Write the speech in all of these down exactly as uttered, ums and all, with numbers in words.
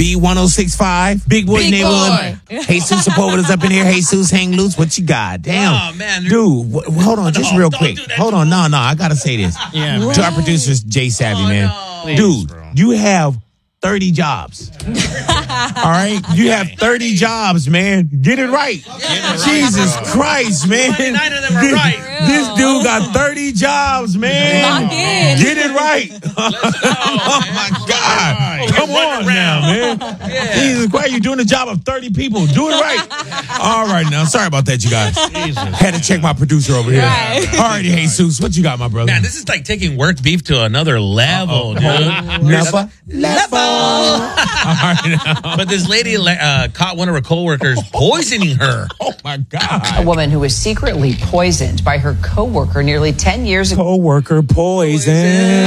B one oh six point five, Big Boy Big Neighborhood. Boy. Jesus Sepulveda's up in here. Jesus Hang Loose. What you got? Damn. Oh, man. Dude, w- hold on just No, real don't quick. do that Hold to on. me. No, no. I got to say this. Yeah, man. To our producers, Jay Savvy, Oh, man. no. Please, Dude, bro. you have thirty jobs. All right? You have thirty jobs, man. Get it right. Jesus Christ, man. twenty-nine of them are This- right. This dude got thirty jobs, man. Lock in. Get it right. Oh, my God. Come You're on running now, man. Yeah. Jesus Christ, you're doing the job of thirty people. Do it right. All right, now. Sorry about that, you guys. Had to check my producer over here. Right. All righty, Jesus, what you got, my brother? Man, this is like taking work beef to another level, dude. Never. Level. All right, now. But this lady uh, caught one of her coworkers poisoning her. Oh, my A God. woman who was secretly poisoned by her coworker nearly ten years ago. Co-worker poison.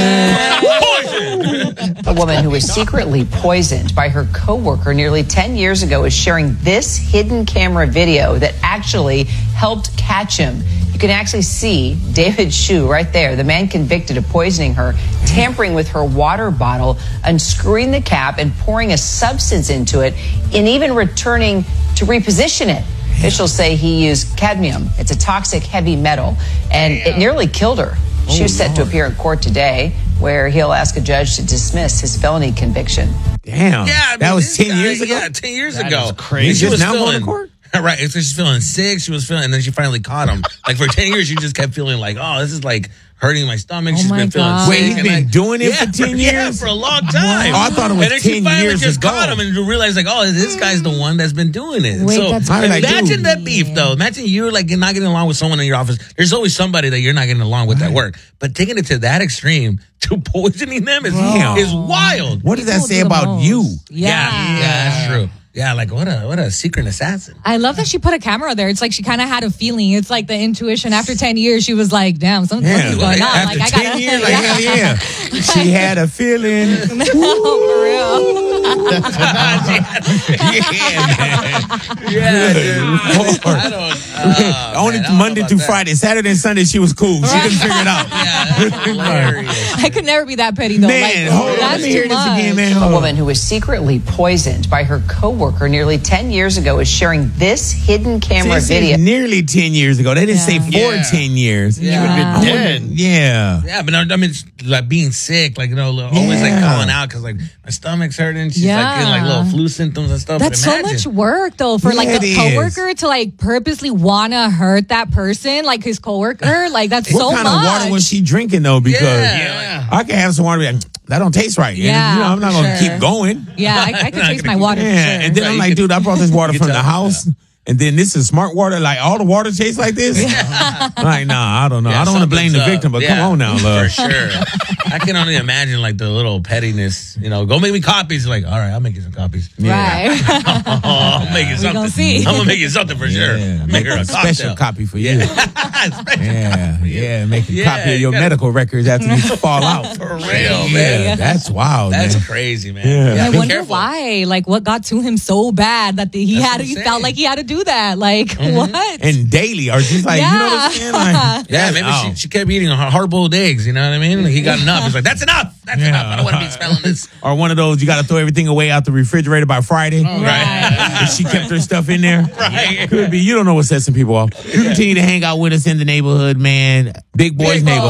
A woman who was secretly poisoned by her coworker nearly ten years ago is sharing this hidden camera video that actually helped catch him. You can actually see David Shu right there, the man convicted of poisoning her, tampering with her water bottle, unscrewing the cap and pouring a substance into it, and even returning to reposition it. Officials say he used cadmium. It's a toxic heavy metal, and it nearly killed her. She was set to appear in court today, where he'll ask a judge to dismiss his felony conviction. Damn. Yeah, I mean, that was this ten guy- years ago? Yeah, ten years That ago. is crazy. He's She just was now going to feeling- court? Right, so she's feeling sick. She was feeling, and then she finally caught him. Like for ten years, she just kept feeling like, oh, this is like hurting my stomach. Oh She's my been feeling God. sick. Wait, he's and been like- doing it yeah, for ten Yeah, years? for a long time. Oh, I thought it was and then she ten finally years just ago. caught him and realized like, oh, this guy's the one that's been doing it. Wait, so that's crazy. imagine that Yeah. beef though. Imagine you're like you're not getting along with someone in your office. There's always somebody that you're not getting along with at work. But taking it to that extreme to poisoning them is Damn. is wild. What does that People say do the about most. you? Yeah. yeah, that's true. Yeah, like what a what a secret assassin. I love that she put a camera there. It's like she kind of had a feeling. It's like the intuition. After ten years, she was like, damn, something, Yeah. something's going on. After like, I ten gotta, years, like, hell yeah. She had a feeling. No, for real. Yeah, man. Yeah, Good dude. Lord. I don't. Uh, Only man, I don't Monday know through about that. Friday. Saturday and Sunday, she was cool. She couldn't figure it out. Yeah, that's hilarious. I could never be that petty though. Man, like, hold on. Let that's me too hear this much. again, man. A Hold on. woman who was secretly poisoned by her coworker nearly ten years ago is sharing this hidden camera This is video. nearly ten years ago. They didn't say Yeah. for Yeah. ten years. Yeah. Would have I been wonder- dead. Yeah. Yeah, but I I mean, like being sick, like you know, always like Yeah. calling out because like my stomach's hurting. She's like getting like Yeah. little flu symptoms and stuff. That's but so imagine. much work though for like Yeah, a it is. coworker to like purposely wanna hurt that person, like his coworker. Like that's What so kind much. of water was she drinking though? Because Yeah. I can have some water. Be like, that don't taste right. And, Yeah, you know, I'm not for gonna sure. keep going. Yeah, I, I could taste my water Yeah, for sure. and then Right, I'm you like, could- dude, I brought this water you from could the tell, house. And then this is smart water. Like all the water tastes like this. Like, nah, I don't know. Yeah, I don't want to blame the something's victim, up. but Yeah, come on now, for love. sure. I can only imagine like the little pettiness. You know, go make me copies. Like, all right, I'll make you some copies. Right. Oh, I'll make you We something. gonna see. I'm gonna make you something for sure. Yeah, Make her a special cocktail. copy for you. Special Yeah, yeah. Make a Yeah, copy of you your gotta- medical records after you fall out. For real, Yeah, man. that's wild, That's man. crazy, man. Yeah. I be wonder careful. why. Like, what got to him so bad that the, he That's had what I'm he felt saying. like he had to do that. Like, what? And daily, or just like, you know what I'm saying? Like, Yeah, maybe oh. she, she kept eating hard boiled eggs. You know what I mean? Like, he got enough. He's like, that's enough. That's Yeah. enough. I don't want to be smelling this. Or one of those, you got to throw everything away out the refrigerator by Friday. Right. And she kept her stuff in there. Right. Could be. You don't know what sets some people off. You continue to hang out with us in the neighborhood, man. Big Boys Big neighborhood.